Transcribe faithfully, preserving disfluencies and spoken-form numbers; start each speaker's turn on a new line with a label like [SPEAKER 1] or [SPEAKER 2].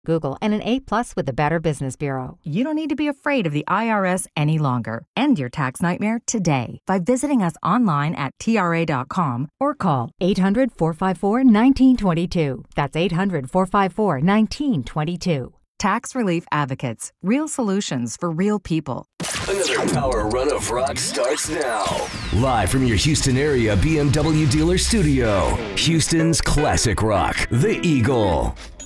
[SPEAKER 1] Google, and an A plus with the Better Business Bureau.
[SPEAKER 2] You don't need to be afraid of the I R S any longer. End your tax nightmare today by visiting us online at T R A dot com or call
[SPEAKER 1] eight hundred, four five four, one nine two two. That's eight hundred, four five four, one nine two two.
[SPEAKER 2] Tax Relief Advocates. Real solutions for real people.
[SPEAKER 3] Another power run of rock starts now. Live from your Houston area B M W dealer studio. Houston's classic rock, The Eagle.